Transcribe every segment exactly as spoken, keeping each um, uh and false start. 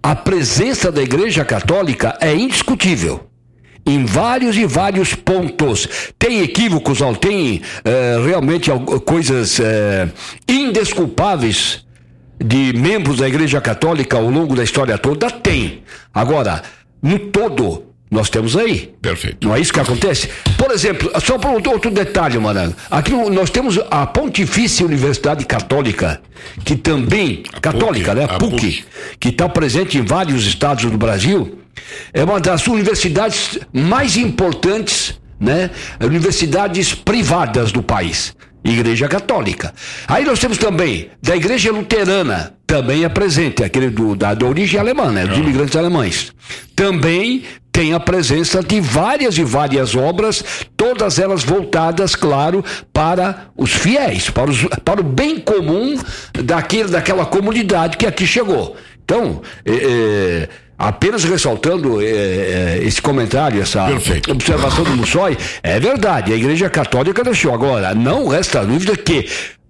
a presença da Igreja Católica é indiscutível. Em vários e vários pontos. Tem equívocos, tem é, realmente coisas é, indesculpáveis de membros da Igreja Católica ao longo da história toda? Tem. Agora, no todo, nós temos aí. Perfeito. Não é isso que acontece? Por exemplo, só para outro detalhe, Maranhão. Aqui nós temos a Pontifícia Universidade Católica, que também, a católica, PUC, né? PUC, PUC, que está presente em vários estados do Brasil. É uma das universidades mais importantes, né? Universidades privadas do país. Igreja Católica. Aí nós temos também da Igreja Luterana, também é presente, aquele do, da, da origem alemã, né? Dos imigrantes alemães. Também tem a presença de várias e várias obras, todas elas voltadas, claro, para os fiéis, para, os, para o bem comum daquele, daquela comunidade que aqui chegou. Então, é, é, apenas ressaltando é, é, esse comentário, essa Perfeito. observação do Mussói, é verdade, a Igreja Católica deixou. Agora, não resta dúvida que,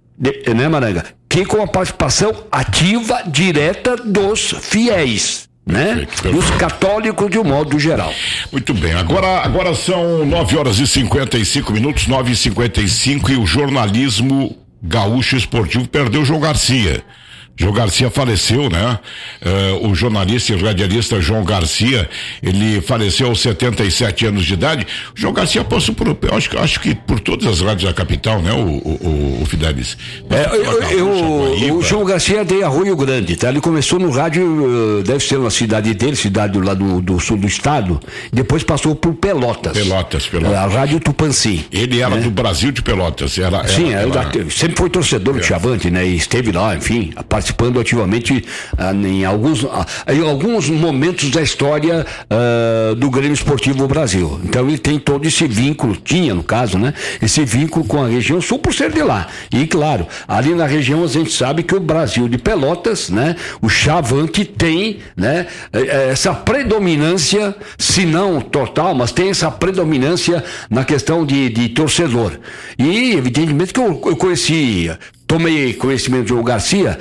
né, Maranga, que com a participação ativa, direta dos fiéis, né? Perfeito, perfeito. Dos católicos de um modo geral. Muito bem, agora, agora são nove horas e cinquenta e cinco minutos, nove e cinquenta e cinco, e o jornalismo gaúcho esportivo perdeu o João Garcia. João Garcia faleceu, né? Uh, o jornalista e radialista João Garcia, ele faleceu aos setenta e sete anos de idade. O João Garcia passou por, eu acho, acho que por todas as rádios da capital, né? O, o, o Fidelis. É, eu, eu, o João Garcia é de Arroio Grande, tá? Ele começou no rádio, deve ser na cidade dele, cidade lá do, do sul do estado, depois passou por Pelotas. Pelotas, Pelotas. A Rádio Tupanci. Ele era, né, do Brasil de Pelotas. Era, era, Sim, era, era... sempre foi torcedor do Chavante, né? E esteve lá, enfim, a participando ativamente ah, em, alguns, ah, em alguns momentos da história ah, do Grêmio Esportivo Brasil. Então ele tem todo esse vínculo, tinha no caso, né? Esse vínculo com a região sul por ser de lá. E claro, ali na região a gente sabe que o Brasil de Pelotas, né? O Chavante tem, né? Essa predominância, se não total, mas tem essa predominância na questão de, de torcedor. E evidentemente que eu, eu conheci, tomei conhecimento de João Garcia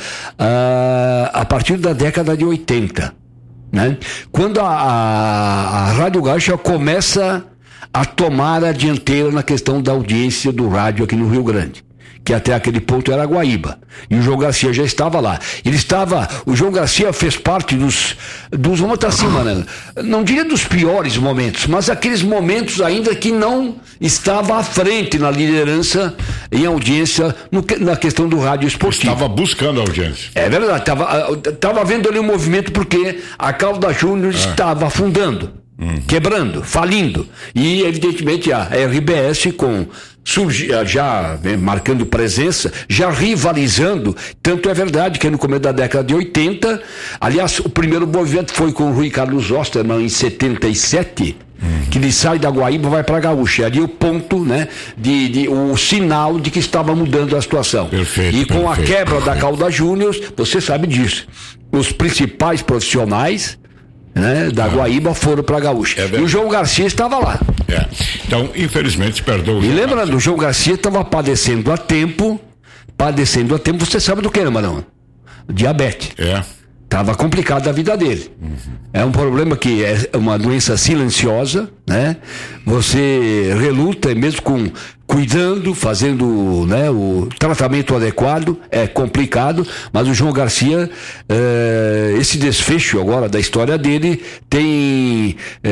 uh, a partir da década de oitenta, né? Quando a, a, a Rádio Gaúcha começa a tomar a dianteira na questão da audiência do rádio aqui no Rio Grande, que até aquele ponto era Guaíba, e o João Garcia já estava lá. Ele estava, o João Garcia fez parte dos, dos vamos estar assim, mano, não diria dos piores momentos, mas aqueles momentos ainda que não estava à frente na liderança em audiência no, na questão do rádio esportivo. Estava buscando a audiência. É verdade, estava, estava vendo ali um movimento porque a Calda Júnior é. estava afundando, uhum. quebrando, falindo, e evidentemente a R B S com surge, já marcando presença, já rivalizando. Tanto é verdade que no começo da década de oitenta, aliás, o primeiro movimento foi com o Rui Carlos Osterman em setenta e sete, uhum. que ele sai da Guaíba e vai para a Gaúcha. Ali o ponto, né, de, de, o sinal de que estava mudando a situação. Perfeito, e com perfeito, a quebra perfeito. da Calda Júnior, você sabe disso. Os principais profissionais, né, da ah. Guaíba foram para a Gaúcha. É, e o João Garcia estava lá. É. Então, infelizmente, perdeu o E lembrando, o João Garcia estava padecendo a tempo, padecendo a tempo, você sabe do que, né, Marão? Diabetes. É. Estava complicada a vida dele. Uhum. É um problema que é uma doença silenciosa, né? Você reluta, mesmo com cuidando, fazendo, né, o tratamento adequado, é complicado, mas o João Garcia, é, esse desfecho agora da história dele tem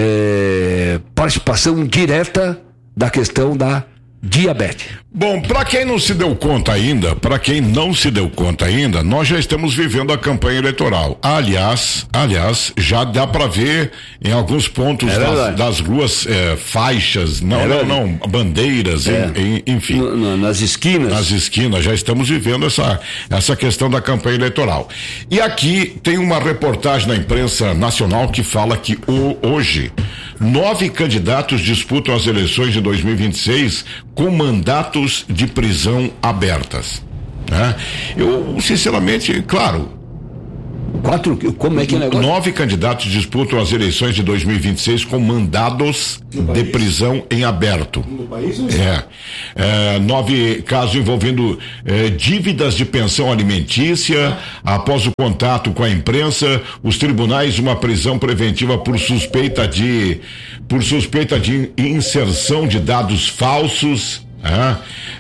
é, participação direta da questão da diabetes. Bom, para quem não se deu conta ainda, para quem não se deu conta ainda, nós já estamos vivendo a campanha eleitoral. Aliás, aliás, já dá para ver em alguns pontos é das, das ruas é, faixas, não, é não, não, bandeiras, é. em, em, enfim. No, no, nas esquinas. Nas esquinas, já estamos vivendo essa, essa questão da campanha eleitoral. E aqui tem uma reportagem na imprensa nacional que fala que o, hoje nove candidatos disputam as eleições de dois mil e vinte e seis com mandatos de prisão abertas, né? Eu, sinceramente, claro, Quatro, como é que é o negócio? Nove candidatos disputam as eleições de dois mil e vinte e seis com mandados de prisão em aberto. No país, ou é, é, nove casos envolvendo é, dívidas de pensão alimentícia. Após o contato com a imprensa, os tribunais uma prisão preventiva por suspeita de por suspeita de inserção de dados falsos. É,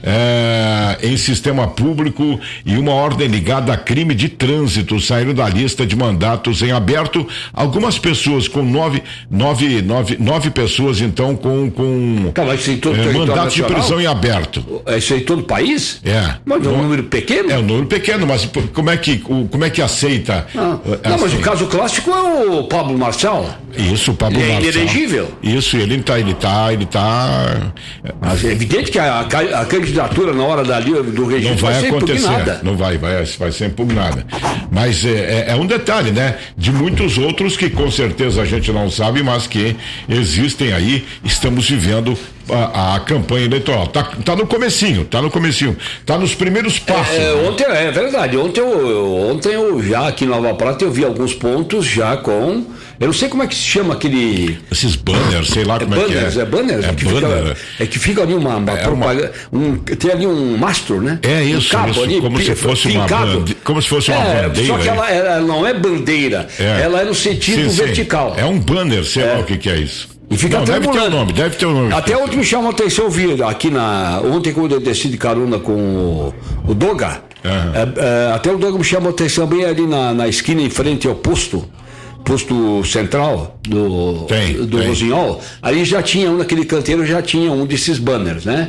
é, em sistema público e uma ordem ligada a crime de trânsito saíram da lista de mandatos em aberto. Algumas pessoas com nove, nove, nove, nove pessoas então com, com tá, mas isso todo é, mandatos de nacional? prisão em aberto. É isso aí todo o país? É. Mas é um número pequeno? É um número pequeno, mas como é que, como é que aceita? Ah, assim? Não, mas o caso clássico é o Pablo Marçal. Isso, o Pablo ele Marçal. É inelegível. Isso, ele tá, ele tá, ele tá. Mas é evidente que a, a, a candidatura na hora dali do registro não vai, vai ser acontecer, impugnada. Não vai, vai, vai ser impugnada. Mas é, é, é um detalhe, né? De muitos outros que com certeza a gente não sabe, mas que existem aí, estamos vivendo a, a campanha eleitoral. Tá, tá no comecinho, tá no comecinho, tá nos primeiros passos. É, né? ontem, é verdade, ontem eu, ontem eu já aqui em Nova Prata eu vi alguns pontos já com, eu não sei como é que se chama aquele... Esses banners, sei lá é como banners, é que é. É banners, é que banner. Fica, é que fica ali uma, uma é propaganda, uma... Um, tem ali um mastro, né? É isso, um cabo isso ali, como, se fosse uma bande... como se fosse uma é, bandeira. Só que ela, ela não é bandeira, é. ela é no sentido sim, vertical. Sim. É um banner, sei é. lá o que que é isso. E fica não, deve ter um nome, deve ter um nome. Até ontem me chamou a atenção, eu vi aqui na. Ontem, quando eu desci de carona com o, o Doga, uhum. é, é, até o Doga me chamou a atenção bem ali na, na esquina em frente ao posto, posto central do, tem, do tem. Rosinhol. Ali já tinha um, naquele canteiro já tinha um desses banners, né?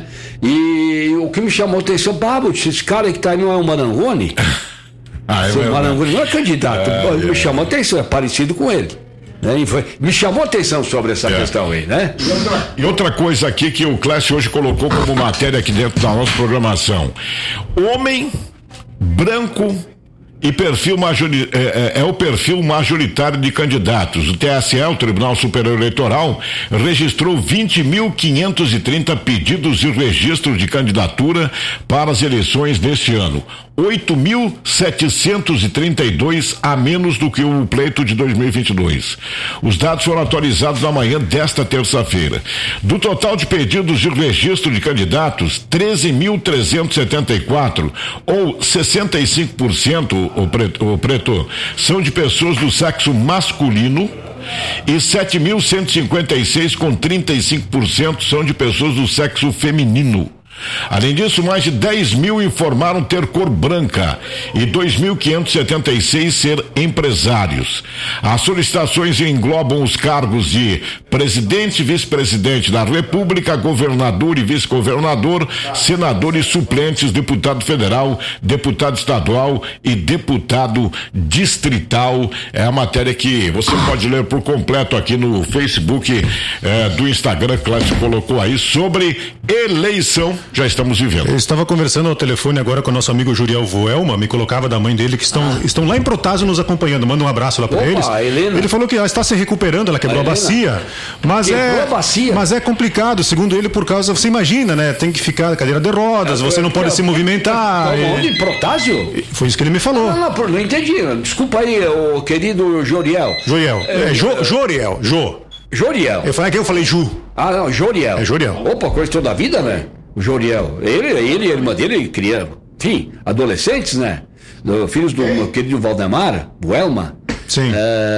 E o que me chamou a atenção, Pablo, esse cara que tá aí não é o Marangoni? ah, o Marangoni não é candidato, é, me é. chamou a atenção, é parecido com ele. Me chamou a atenção sobre essa é. questão aí, né? E outra, e outra coisa aqui que o Clécio hoje colocou como matéria aqui dentro da nossa programação: homem branco e perfil majori, é, é, é o perfil majoritário de candidatos. O T S E, o Tribunal Superior Eleitoral, registrou vinte mil quinhentos e trinta pedidos de registro de candidatura para as eleições deste ano. oito mil setecentos e trinta e dois a menos do que o pleito de dois mil e vinte e dois. Os dados foram atualizados na manhã desta terça-feira. Do total de pedidos de registro de candidatos, treze mil trezentos e setenta e quatro, ou sessenta e cinco por cento, o preto, o preto, são de pessoas do sexo masculino, e sete mil cento e cinquenta e seis, com trinta e cinco por cento, são de pessoas do sexo feminino. Além disso, mais de dez mil informaram ter cor branca e dois mil quinhentos e setenta e seis ser empresários. As solicitações englobam os cargos de presidente e vice-presidente da República, governador e vice-governador, senador e suplentes, deputado federal, deputado estadual e deputado distrital. É a matéria que você pode ler por completo aqui no Facebook eh, do Instagram. Cláudio colocou aí sobre eleição. Já estamos vivendo. Eu estava conversando ao telefone agora com o nosso amigo Juriel Voelma, me colocava da mãe dele, que estão, ah. estão lá em Protásio nos acompanhando. Manda um abraço lá para eles. A Helena. Ele falou que ela está se recuperando, ela quebrou a, a bacia. Mas quebrou é, a bacia. Mas é complicado, segundo ele, por causa, você imagina, né? Tem que ficar cadeira de rodas, é, você não pode é, se movimentar. É, onde? Protásio? Foi isso que ele me falou. Não, não, não entendi. Desculpa aí, o querido Joriel. Joriel. É, é jo, Joriel. Jo. Joriel. Eu falei que eu falei Ju. Ah, não, Joriel. É Joriel. Opa, coisa toda a vida, né? O Joriel. Ele, ele e a irmã dele criam, enfim, adolescentes, né? Do, filhos do meu querido Valdemar, Voelma. Sim.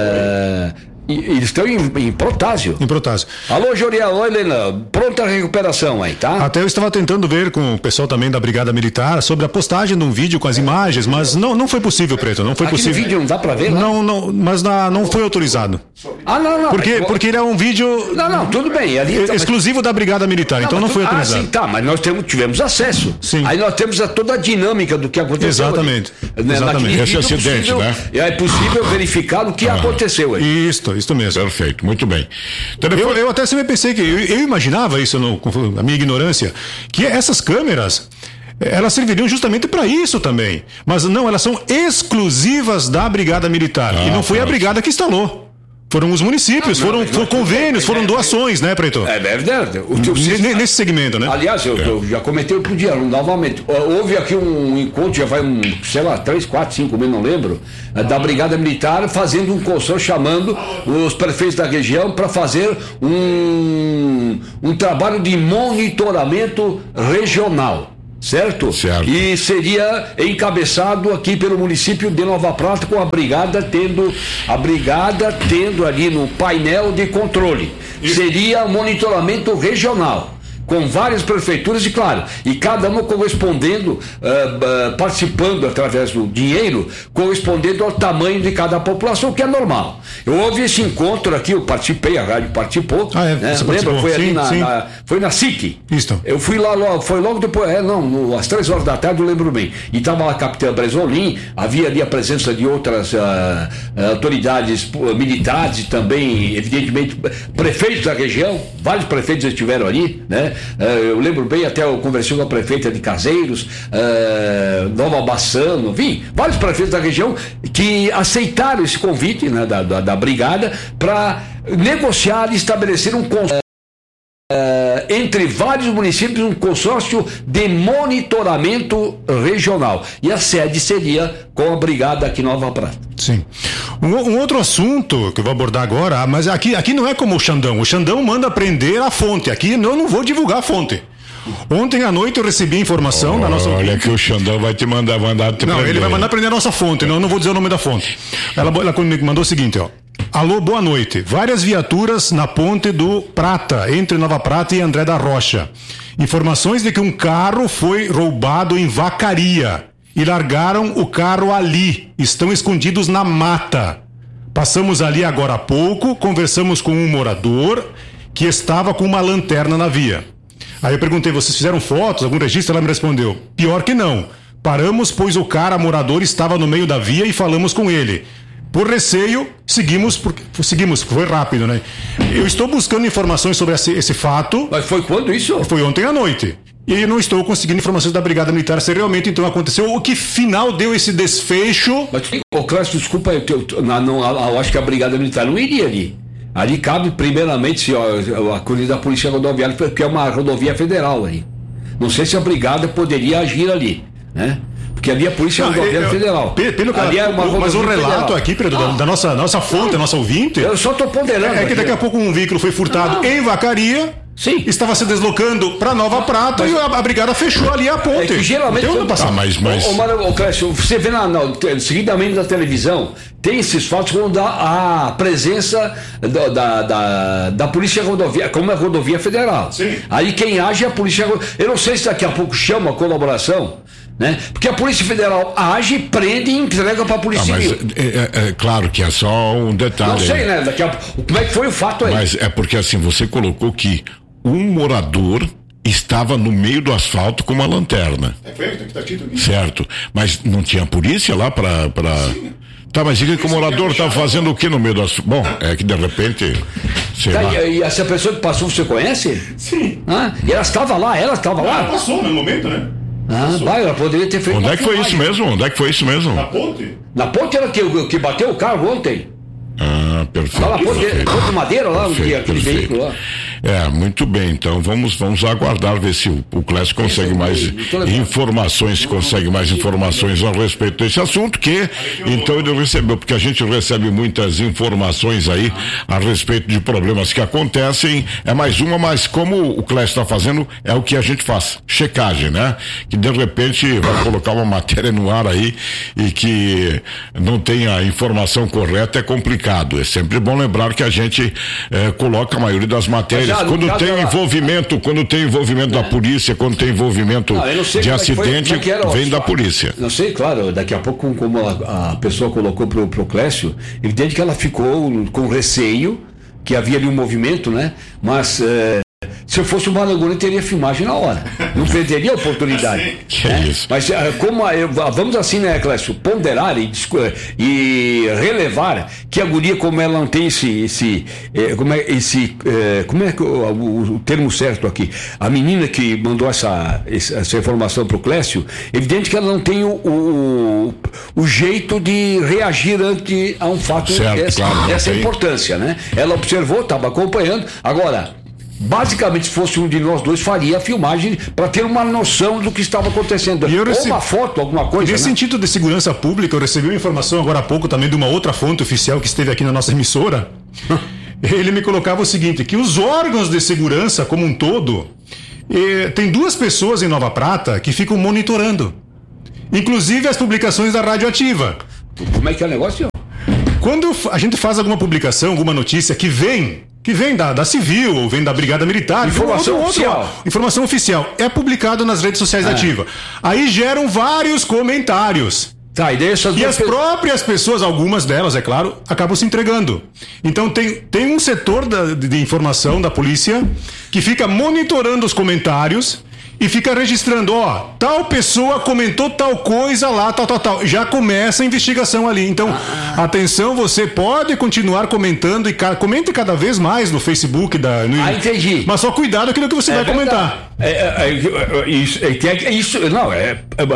É, e, eles estão em, em Protásio. Em Protásio. Alô, Joriel, oi, Helena. Pronta a recuperação aí, tá? Até eu estava tentando ver com o pessoal também da Brigada Militar sobre a postagem de um vídeo com as imagens, mas não, não foi possível, Preto, não foi Aquele possível. vídeo não dá pra ver, né? Não, não, mas na, não foi autorizado. Ah, não, não. Porque, mas... porque ele é um vídeo... Não, não, tudo bem. Ali, exclusivo mas... da Brigada Militar, não, então não foi tu... autorizado. Ah, sim, tá, mas nós temos, tivemos acesso. Sim. Aí nós temos a, toda a dinâmica do que aconteceu. Exatamente. Ali. Exatamente. Esse acidente, possível, né? É possível verificar o que ah, aconteceu aí. Isso, isso mesmo. Perfeito, muito bem. Telefone... Eu, eu até sempre pensei que, eu, eu imaginava isso, no, a minha ignorância, que essas câmeras, elas serviriam justamente para isso também. Mas não, elas são exclusivas da Brigada Militar. Ah, e não foi a Brigada que instalou. Foram os municípios, não, não, foram, foram convênios, foram doações, né, Preto? É verdade. O teu N- nesse segmento, né? Aliás, eu, eu já comentei outro dia, novamente. Houve aqui um encontro, já vai um, sei lá, três, quatro, cinco meses, não lembro, da Brigada Militar, fazendo um consórcio, chamando os prefeitos da região para fazer um, um trabalho de monitoramento regional. Certo? Certo? E seria encabeçado aqui pelo município de Nova Prata, com a brigada tendo a brigada tendo ali no painel de controle. Isso. Seria monitoramento regional, com várias prefeituras e, claro, e cada uma correspondendo, uh, uh, participando através do dinheiro, correspondendo ao tamanho de cada população, que é normal. Eu houve esse encontro aqui, eu participei, a rádio participou. Ah, é, né? você Lembra? Foi sim, ali na, sim. na. Foi na S I C. Isso. Eu fui lá, logo, foi logo depois, é, não, no, às três horas da tarde, eu lembro bem. E estava lá a capitã Bresolim, havia ali a presença de outras uh, uh, autoridades uh, militares e também, evidentemente, prefeitos da região, vários prefeitos estiveram ali, né? Uh, eu lembro bem, até eu conversei com a prefeita de Caseiros, uh, Nova Bassano, enfim, vários prefeitos da região que aceitaram esse convite, né, da, da, da brigada para negociar e estabelecer um consórcio uh, entre vários municípios, um consórcio de monitoramento regional. E a sede seria com a brigada aqui em Nova Prata. Sim. Um, um outro assunto que eu vou abordar agora, mas aqui, aqui não é como o Xandão. O Xandão manda prender a fonte. Aqui eu não vou divulgar a fonte. Ontem à noite eu recebi informação oh, da nossa... Olha que o Xandão vai te mandar, mandar te Não, prender. ele vai mandar prender a nossa fonte, não, eu não vou dizer o nome da fonte. Ela, ela me mandou o seguinte, ó. Alô, boa noite. Várias viaturas na ponte do Prata, entre Nova Prata e André da Rocha. Informações de que um carro foi roubado em Vacaria e largaram o carro ali. Estão escondidos na mata. Passamos ali agora há pouco, conversamos com um morador que estava com uma lanterna na via. Aí eu perguntei, vocês fizeram fotos, algum registro? Ela me respondeu, pior que não. Paramos, pois o cara, morador, estava no meio da via e falamos com ele. Por receio, seguimos, porque, seguimos, foi rápido, né? Eu estou buscando informações sobre esse, esse fato. Mas foi quando isso? Foi ontem à noite. E eu não estou conseguindo informações da Brigada Militar se realmente então aconteceu. O que final deu esse desfecho? Mas, ô Clássico, desculpa, eu, eu, não, não, eu acho que a Brigada Militar não iria ali. Ali cabe, primeiramente, se, ó, a coisa da Polícia Rodoviária, porque é uma rodovia federal ali. Não sei se a Brigada poderia agir ali, né? Porque ali é a Polícia não, Rodoviária eu, Federal. Pelo ali é uma mas o relato federal. aqui, Pedro, ah, da, da nossa, nossa fonte, não, da nossa ouvinte. Eu só estou ponderando. É, é que daqui a pouco um veículo foi furtado ah, em Vacaria. Sim. Estava se deslocando para Nova Prata mas, e a, a brigada fechou ali a ponte. É que geralmente não passa. Ah, mas, mas... Ô, ô, ô, Clécio, você vê na, na, seguidamente na televisão, tem esses fatos quando dá a presença da, da, da, da Polícia Rodoviária, como é a rodovia federal. Sim. Aí quem age é a Polícia Rodoviária. Eu não sei se daqui a pouco chama a colaboração, né? Porque a Polícia Federal age, prende e entrega para a Polícia ah, Civil. Mas é, é, é claro que é só um detalhe. Não sei, né? Daqui a, como é que foi o fato aí? Mas é porque assim, você colocou que um morador estava no meio do asfalto com uma lanterna. É, foi, tem que estar aqui. Certo. Mas não tinha polícia lá para... Pra... Tá, mas diga que o morador estava fazendo o que no meio do asfalto? Bom, é que de repente... Sei tá, lá. E, e essa pessoa que passou, você conhece? Sim. Ah, e ela estava lá, ela estava lá? Ela passou no momento, né? Ah, vai, ela poderia ter feito. Onde é que foi isso mesmo? Onde é que foi isso mesmo? Na ponte? Na ponte era que, que bateu o carro ontem. Ah, perfeito. Lá na ponte, perfeito. ponte de madeira, lá, perfeito, onde aquele perfeito. veículo lá. É, muito bem, então vamos, vamos aguardar ver se o, o Clécio consegue mais informações, consegue mais informações a respeito desse assunto, que então ele recebeu, porque a gente recebe muitas informações aí a respeito de problemas que acontecem, é mais uma, mas como o Clécio está fazendo, é o que a gente faz, checagem, né? Que de repente vai colocar uma matéria no ar aí e que não tenha a informação correta, é complicado, é sempre bom lembrar que a gente eh, coloca a maioria das matérias. Já, quando tem ela... envolvimento, quando tem envolvimento é. da polícia, quando tem envolvimento não, de acidente, foi, é vem da polícia. Não sei, claro, daqui a pouco, como a, a pessoa colocou pro, pro Clécio, evidente que ela ficou com receio, que havia ali um movimento, né? Mas é, Se eu fosse o Marangoni, teria filmagem na hora. Não perderia a oportunidade. Que né? isso. Mas como eu, vamos assim, né, Clécio, ponderar e, e relevar que a guria, como ela não tem esse, esse, é, como é esse, é, como é o, o, o termo certo aqui, a menina que mandou essa, essa informação para o Clécio, evidente que ela não tem o, o, o jeito de reagir ante a um fato certo, dessa, claro, dessa tem. importância, né? Ela observou, estava acompanhando, agora basicamente, se fosse um de nós dois, faria a filmagem para ter uma noção do que estava acontecendo. Ou recebi... uma foto, alguma coisa. Nesse né? sentido de segurança pública, eu recebi uma informação agora há pouco também de uma outra fonte oficial que esteve aqui na nossa emissora. Ele me colocava o seguinte, que os órgãos de segurança como um todo, eh, tem duas pessoas em Nova Prata que ficam monitorando. Inclusive as publicações da Radioativa. Como é que é o negócio? Quando a gente faz alguma publicação, alguma notícia que vem... que vem da, da Civil ou vem da Brigada Militar, informação outro, oficial. Outro, informação oficial. É publicado nas redes sociais da é. Ativa. Aí geram vários comentários. Tá, e daí essas e as pe... próprias pessoas, algumas delas, é claro, acabam se entregando. Então tem, tem um setor da, de informação da polícia que fica monitorando os comentários e fica registrando, ó, tal pessoa comentou tal coisa lá, tal, tal, tal. Já começa a investigação ali. Então, ah. atenção, você pode continuar comentando e ca... comente cada vez mais no Facebook. Da, no... Ah, entendi. Mas só cuidado com aquilo que você é vai verdade. comentar. É, é, é, isso, é, isso, não, é,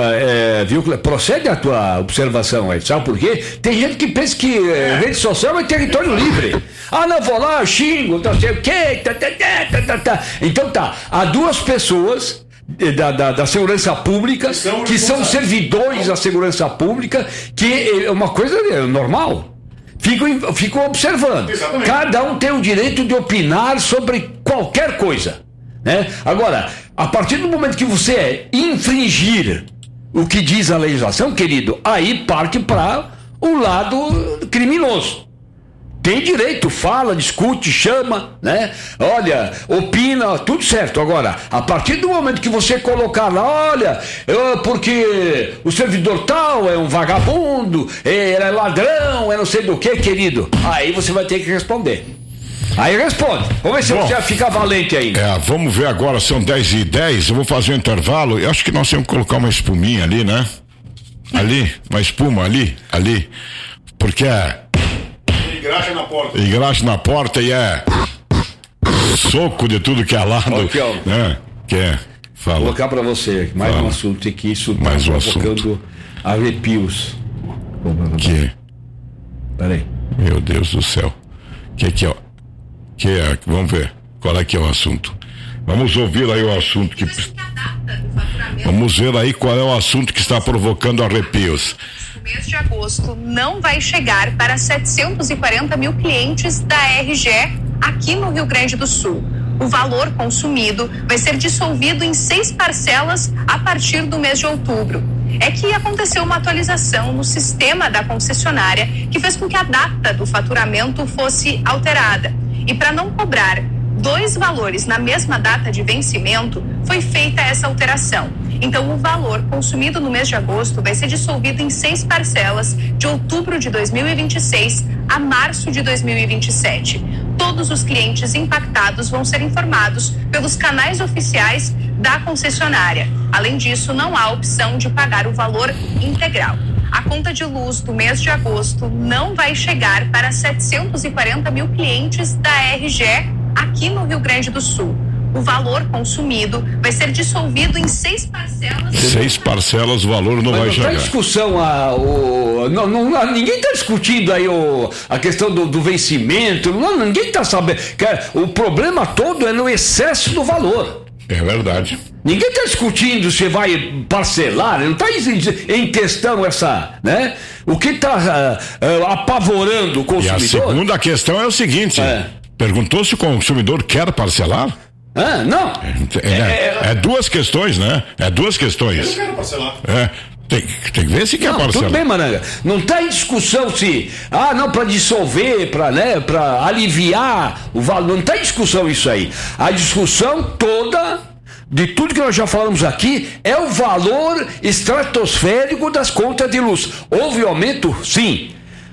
é, viu, procede a tua observação aí, sabe por quê? Tem gente que pensa que é, rede social é território livre. Ah, não, vou lá, xingo, não sei o quê, tá, tá, tá, tá, tá. Então tá, há duas pessoas Da, da, da segurança pública, que são, que são servidores da segurança pública, que é uma coisa normal. Ficam, ficam observando. Exatamente. Cada um tem o direito de opinar sobre qualquer coisa. Né? Agora, a partir do momento que você infringir o que diz a legislação, querido, aí parte para o lado criminoso. Tem direito, fala, discute, chama, né? Olha, opina, tudo certo. Agora, a partir do momento que você colocar lá, olha, eu, porque o servidor tal é um vagabundo, é ladrão, é não sei do que, querido, aí você vai ter que responder. Aí responde. Vamos ver se Bom, você fica valente aí. É, vamos ver agora, são dez e dez, eu vou fazer um intervalo. Eu acho que nós temos que colocar uma espuminha ali, né? Ali, uma espuma ali, ali. Porque é. Engraxa na porta. Engraxa na porta e é soco de tudo que é lado. Aqui, ó. Né? Que é. Fala. Vou colocar pra você mais Fala. um assunto que isso mais tá um provocando assunto. arrepios. Que? Peraí. Meu Deus do céu. Que que é? Que é? Vamos ver. Qual é que é o assunto? Vamos ouvir aí o assunto que. Vamos ver aí qual é o assunto que está provocando arrepios. O mês de agosto não vai chegar para setecentos e quarenta mil clientes da R G E aqui no Rio Grande do Sul. O valor consumido vai ser dissolvido em seis parcelas a partir do mês de outubro. É que aconteceu uma atualização no sistema da concessionária que fez com que a data do faturamento fosse alterada. E para não cobrar dois valores na mesma data de vencimento, foi feita essa alteração. Então, o valor consumido no mês de agosto vai ser dissolvido em seis parcelas de outubro de dois mil e vinte e seis a março de dois mil e vinte e sete. Todos os clientes impactados vão ser informados pelos canais oficiais da concessionária. Além disso, não há opção de pagar o valor integral. A conta de luz do mês de agosto não vai chegar para setecentos e quarenta mil clientes da R G E aqui no Rio Grande do Sul. O valor consumido vai ser dissolvido em seis parcelas. Seis parcelas, o valor não Mas vai não chegar. Não está em discussão, a, o, não, não, ninguém está discutindo aí o, a questão do, do vencimento, não, ninguém está sabendo. O problema todo é no excesso do valor. É verdade. Ninguém está discutindo se vai parcelar, não está em questão essa, né? O que está uh, uh, apavorando o consumidor. E a segunda questão é o seguinte: é. perguntou se o consumidor quer parcelar? Ah, não. É, é, é, é duas questões, né? É duas questões. Eu não quero parcelar. É. Tem, tem que ver se quer não, parcelar. Tudo bem, Maranga. Não está em discussão se. Ah, não, para dissolver, para né, para aliviar o valor. Não está em discussão isso aí. A discussão toda, de tudo que nós já falamos aqui, é o valor estratosférico das contas de luz. Houve aumento? Sim.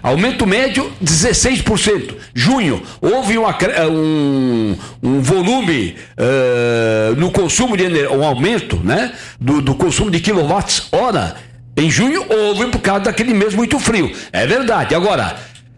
Aumento médio dezesseis por cento. Junho, houve uma, um, um volume uh, no consumo de energia, um aumento, né, do, do consumo de quilowatts-hora. Em junho houve por causa daquele mês muito frio. É verdade. Agora,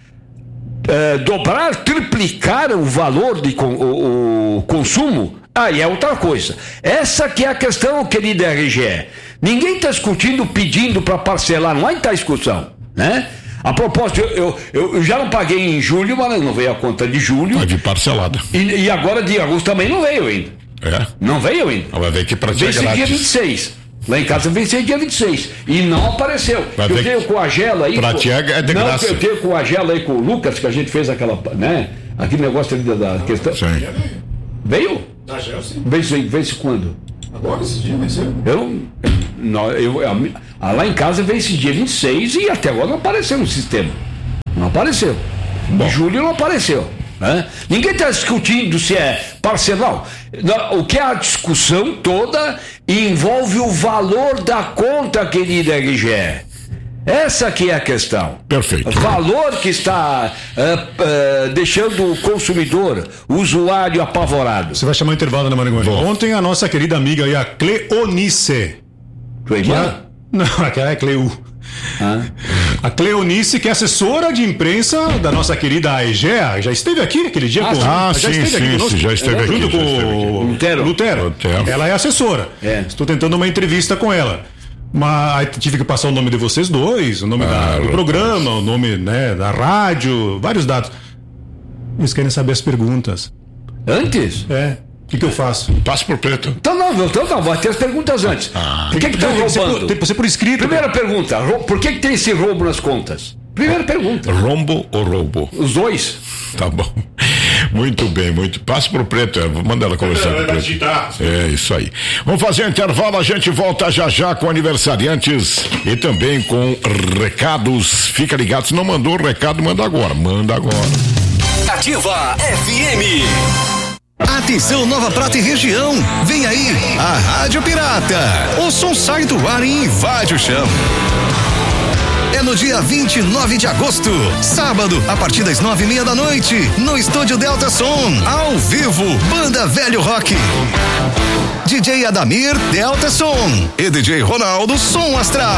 uh, dobrar, triplicar o valor de o, o consumo, aí é outra coisa. Essa que é a questão, querida R G E. Ninguém está discutindo, pedindo para parcelar, não há tá discussão, né? A propósito, eu, eu, eu já não paguei em julho, mas não veio a conta de julho. Vai vir parcelada. E, e agora de agosto também não veio ainda. É? Não veio ainda. Vai ver que pra ti é vence grátis. dia vinte e seis. Lá em casa vence dia vinte e seis. E não apareceu. Vai eu ver tenho com a Gela aí. Pra com, ti é de não, graça. eu tenho com a Gela aí, com o Lucas, que a gente fez aquela, né? Aquele negócio ali da, da questão. Sim. Veio? Da Gela, sim. Vence, vence quando? Agora esse dia venceu. Eu, não, eu, eu, lá em casa vence dia vinte e seis e até agora não apareceu no sistema. Não apareceu. Em julho não apareceu. Né? Ninguém está discutindo se é parcelal. O que é a discussão toda envolve o valor da conta, querida R G E. Essa que é a questão. Perfeito. Valor que está uh, uh, deixando o consumidor, o usuário apavorado. Você vai chamar o intervalo, né, Marigoni? Ontem a nossa querida amiga aí, a Cleonice. Tua irmã? Não, aquela é Cleu. Ah. A Cleonice, que é assessora de imprensa da nossa querida Aegea, já esteve aqui aquele dia. Ah, com... ah já sim, esteve sim, aqui sim, já esteve aqui. Junto já com esteve aqui. o Lutero. Lutero. Lutero. Ela é assessora. É. Estou tentando uma entrevista com ela. Mas tive que passar o nome de vocês dois, o nome Ah, da, do programa, o nome, né, da rádio, vários dados. Eles querem saber as perguntas. Antes? É. O que, que eu faço? Passa por preto. Então não, então não, vai ter as perguntas antes. Ah. Por que que estão Tem que ser por- roubando? tem que ser por escrito. Primeira pergunta, rou- por que que tem esse roubo nas contas? Primeira pergunta. Rombo ou roubo? Os dois? Tá bom. Muito bem, muito. Passa pro preto, é, manda ela conversar com o preto. É isso aí. Vamos fazer um intervalo, a gente volta já já com aniversariantes e também com recados. Fica ligado, se não mandou o recado, manda agora. Manda agora. Ativa F M. Atenção, Nova Prata e região. Vem aí a Rádio Pirata. O som sai do ar e invade o chão. É no dia vinte e nove de agosto, sábado, a partir das nove e meia da noite, no Estúdio Delta Som, ao vivo, Banda Velho Rock. D J Adamir, Delta Som e D J Ronaldo, Som Astral.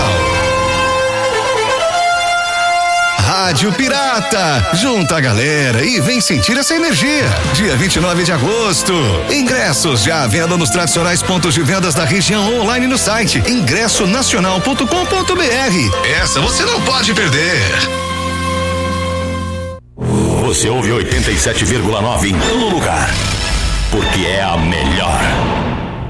Rádio Pirata, junta a galera e vem sentir essa energia. Dia vinte e nove de agosto. Ingressos já à venda nos tradicionais pontos de vendas da região ou online no site ingresso nacional ponto com ponto b r. Essa você não pode perder. Você ouve oitenta e sete vírgula nove em todo lugar, porque é a melhor.